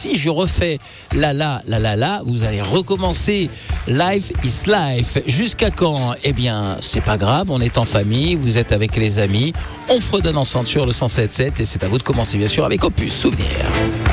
si je refais la, vous allez recommencer. Life is life. Jusqu'à quand? Eh bien, c'est pas grave, on est en famille, vous êtes avec les amis, on fredonne ensemble sur le 107.7 et c'est à vous de commencer bien sûr avec Opus Souvenir.